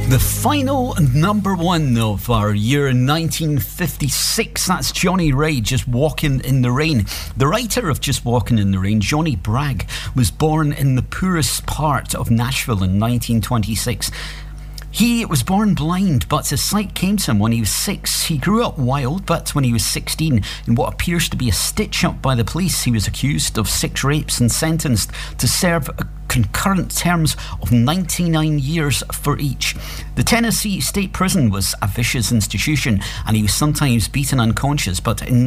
The final number one of our year 1956, that's Johnny Ray, Just Walking in the Rain. The writer of Just Walking in the Rain, Johnny Bragg, was born in the poorest part of Nashville in 1926. He was born blind, but his sight came to him when he was 6. He grew up wild, but when he was 16, in what appears to be a stitch-up by the police, he was accused of 6 rapes and sentenced to serve concurrent terms of 99 years for each. The Tennessee State Prison was a vicious institution, and he was sometimes beaten unconscious, but in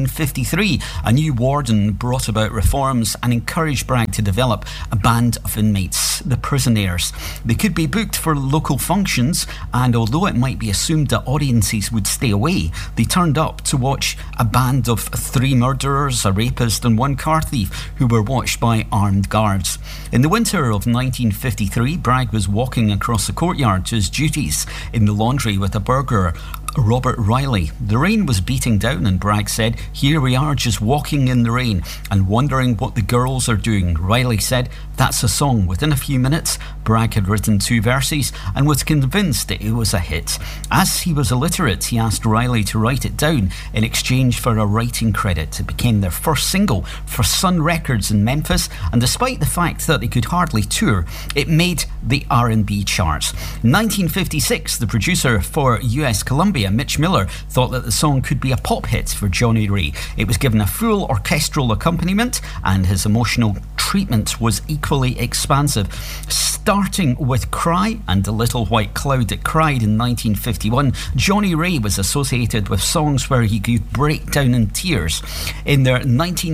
1953, a new warden brought about reforms and encouraged Bragg to develop a band of inmates, the Prisonaires. They could be booked for local functions, and although it might be assumed that audiences would stay away, they turned up to watch a band of 3 murderers, a rapist and 1 car thief who were watched by armed guards. In the winter of 1953, Bragg was walking across the courtyard to his duties in the laundry with a burglar, Robert Riley. The rain was beating down and Bragg said, "Here we are just walking in the rain and wondering what the girls are doing." Riley said, "That's a song." Within a few minutes, Bragg had written 2 verses and was convinced that it was a hit. As he was illiterate, he asked Riley to write it down in exchange for a writing credit. It became their first single for Sun Records in Memphis, and despite the fact that they could hardly tour, it made the R&B charts. In 1956, the producer for US Columbia, Mitch Miller, thought that the song could be a pop hit for Johnny Ray. It was given a full orchestral accompaniment, and his emotional treatment was equally expansive. Starting with Cry and The Little White Cloud That Cried in 1951, Johnny Ray was associated with songs where he could break down in tears. In their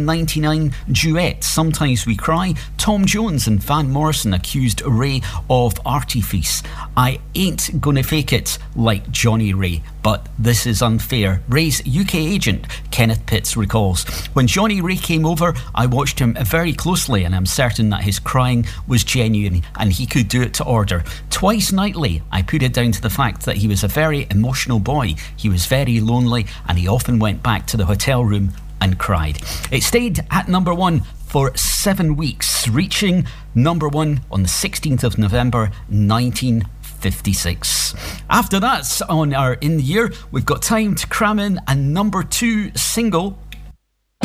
1999 duet, Sometimes We Cry, Tom Jones and Van Morrison accused Ray of artifice. "I ain't gonna fake it like Johnny Ray, but this is unfair," Ray's UK agent, Kenneth Pitts, recalls. "When Johnny Ray came over, I watched him very closely, and I'm certain that his crying was genuine, and he could do it to order. Twice nightly, I put it down to the fact that he was a very emotional boy. He was very lonely, and he often went back to the hotel room and cried." It stayed at number 1 for 7 weeks, reaching number 1 on the 16th of November 1956. After that, on our In the Year, we've got time to cram in a number 2 single